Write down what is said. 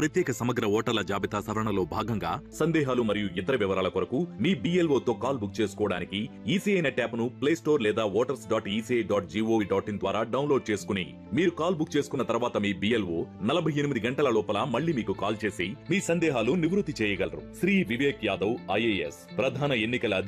ప్రత్యేక సమగ్ర ఓటర్ల జాబితా సవరణలో భాగంగా సందేహాలు మరియు ఇతర వివరాల కొరకు మీ BLO తో కాల్ బుక్ చేసుకోవడానికి ఈసీఐ నెట్ యాప్ను ప్లే స్టోర్ లేదా voters.eci.gov.in ద్వారా డౌన్లోడ్ చేసుకుని మీరు కాల్ బుక్ చేసుకున్న తర్వాత మీ BLO 48 గంటల లోపల మళ్ళీ మీకు కాల్ చేసి మీ సందేహాలు నివృత్తి చేయగలరు. శ్రీ వివేక్ యాదవ్ IAS ప్రధాన ఎన్నికల